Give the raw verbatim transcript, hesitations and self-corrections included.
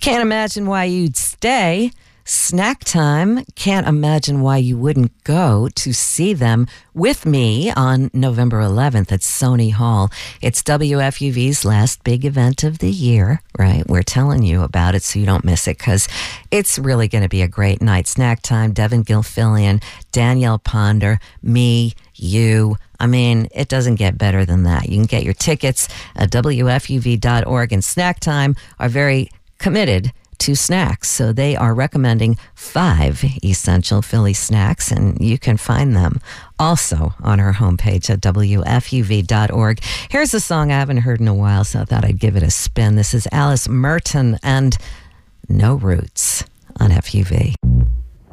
Can't imagine why you'd stay. Snack Time. Can't imagine why you wouldn't go to see them with me on November eleventh at Sony Hall. It's W F U V's last big event of the year, right? We're telling you about it so you don't miss it because it's really going to be a great night. Snack Time, Devin Gilfillian, Danielle Ponder, me, you. I mean, it doesn't get better than that. You can get your tickets at W F U V dot org, and Snack Time are very committed to snacks. So they are recommending five essential Philly snacks, and you can find them also on our homepage at W F U V dot org. Here's a song I haven't heard in a while, so I thought I'd give it a spin. This is Alice Merton and No Roots on F U V.